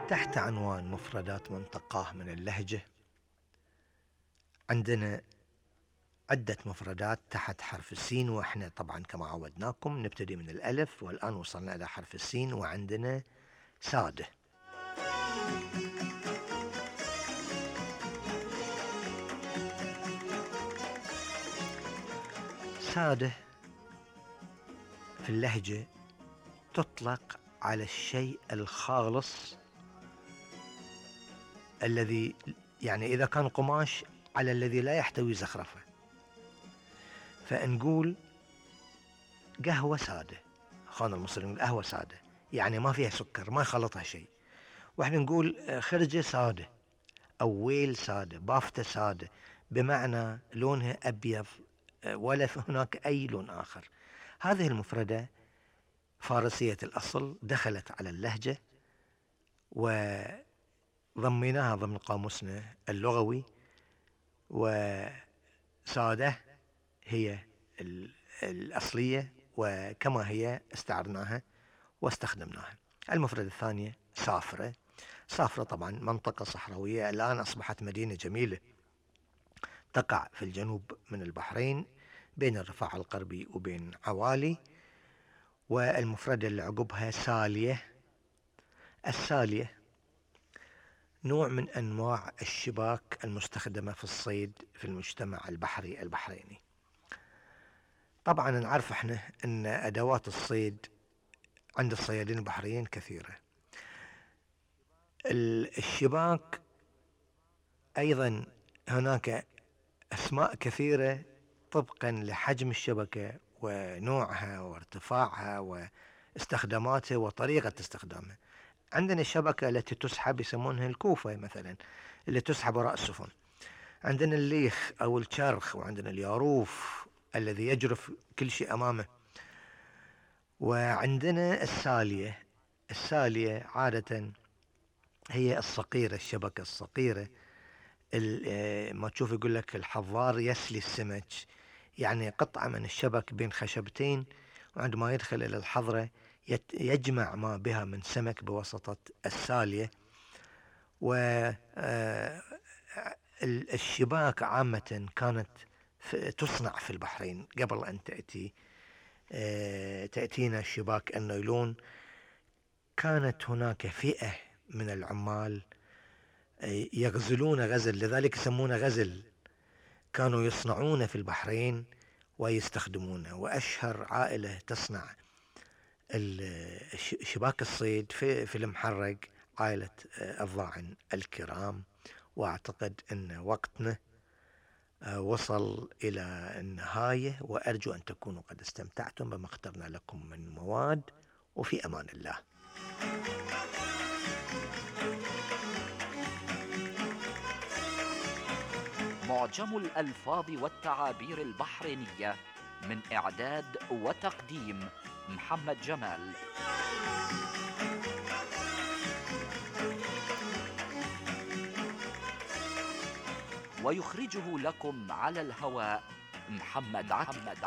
تحت عنوان مفردات منتقاه من اللهجة عندنا عدة مفردات تحت حرف السين، وإحنا طبعا كما عودناكم نبتدي من الألف، والآن وصلنا إلى حرف السين وعندنا سادة. سادة في اللهجة تطلق على الشيء الخالص الذي يعني إذا كان قماش على الذي لا يحتوي زخرفة، فنقول قهوة سادة. أخواننا المصريين القهوة سادة يعني ما فيها سكر، ما خلطها شيء. وإحنا نقول خرجة سادة أو ويل سادة، بافتة سادة، بمعنى لونها أبيض ولا هناك أي لون آخر. هذه المفردة فارسية الأصل دخلت على اللهجة وضميناها ضمن قاموسنا اللغوي، وسادة هي الأصلية وكما هي استعرناها واستخدمناها. المفردة الثانية سافرة. سافرة طبعا منطقة صحراوية الآن أصبحت مدينة جميلة تقع في الجنوب من البحرين بين الرفاع الغربي وبين عوالي. والمفردة اللي عقبها سالية. السالية نوع من أنواع الشباك المستخدمة في الصيد في المجتمع البحري البحريني. طبعا نعرف احنا ان ادوات الصيد عند الصيادين البحريين كثيرة. الشباك ايضا هناك اسماء كثيرة طبقا لحجم الشبكة ونوعها وارتفاعها واستخداماتها وطريقة استخدامها. عندنا الشبكة التي تسحب يسمونها الكوفة مثلا، اللي تسحب وراء السفن. عندنا الليخ او الشرخ، وعندنا الياروف الذي يجرف كل شيء امامه. وعندنا السالية. السالية عادة هي الصقيرة، الشبكة الصقيرة. ما تشوف يقول لك الحضار يسلي السمك، يعني قطعة من الشبك بين خشبتين، وعندما يدخل إلى الحضرة يجمع ما بها من سمك بواسطة السالية. والشباك عامة كانت تصنع في البحرين قبل أن تأتينا شباك النايلون. كانت هناك فئة من العمال يغزلون غزل، لذلك يسمونه غزل، كانوا يصنعونه في البحرين ويستخدمونه. وأشهر عائلة تصنع شباك الصيد في المحرق عائلة الضاعن الكرام. وأعتقد أن وقتنا وصل إلى النهاية، وأرجو أن تكونوا قد استمتعتم بما اخترنا لكم من مواد، وفي أمان الله. معجم الألفاظ والتعابير البحرينية، من إعداد وتقديم محمد جمال. ويخرجه لكم على الهواء محمد عتيق.